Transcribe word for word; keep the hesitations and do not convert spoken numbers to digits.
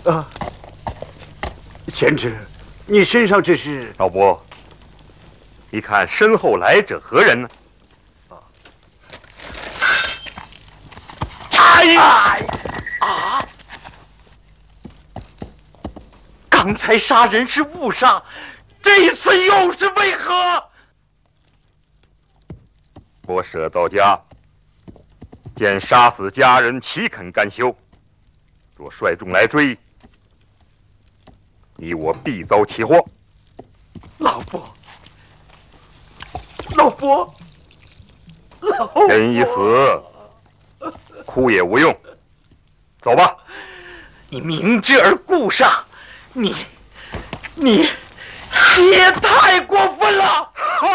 啊，贤侄，你身上这是？ 老伯，你看身后来者何人呢？ 哎呀！啊！刚才杀人是误杀，这一次又是为何？ 我舍到家，见杀死家人，岂肯甘休？若率众来追，你我必遭其祸。 老伯，老伯，老伯， 人已死，哭也无用。走吧。 你明知而故杀，你，你，你也太过分了！